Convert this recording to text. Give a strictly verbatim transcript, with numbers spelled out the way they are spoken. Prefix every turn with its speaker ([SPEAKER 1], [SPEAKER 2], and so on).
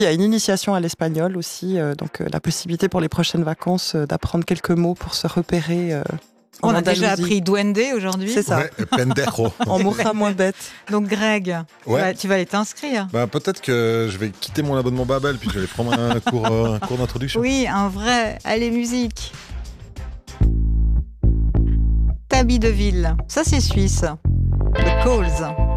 [SPEAKER 1] Il y a une initiation à l'espagnol aussi, euh, donc euh, la possibilité pour les prochaines vacances euh, d'apprendre quelques mots pour se repérer. Euh, en
[SPEAKER 2] On a
[SPEAKER 1] Andalousie.
[SPEAKER 2] déjà appris duende aujourd'hui.
[SPEAKER 1] C'est ça.
[SPEAKER 3] Ouais, pendejo.
[SPEAKER 1] On mourra moins bête.
[SPEAKER 2] Donc Greg, tu,
[SPEAKER 3] Ouais.
[SPEAKER 2] vas, tu vas aller t'inscrire.
[SPEAKER 3] Bah, peut-être que je vais quitter mon abonnement Babel puis je vais aller prendre un cours, euh, un cours d'introduction.
[SPEAKER 2] Oui, un vrai. Allez, musique. Tabi de ville. Ça, c'est suisse. The Calls.